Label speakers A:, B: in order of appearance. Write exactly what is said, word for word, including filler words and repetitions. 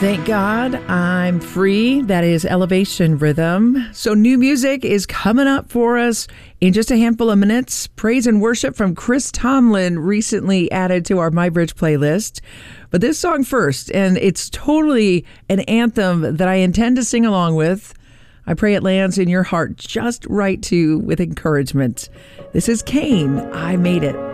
A: Thank God I'm free. That is Elevation Rhythm. So new music is coming up for us in just a handful of minutes. Praise and worship from Chris Tomlin, recently added to our MyBridge playlist. But this song first, and it's totally an anthem that I intend to sing along with. I pray it lands in your heart just right too, with encouragement. This is Cain, I Made It.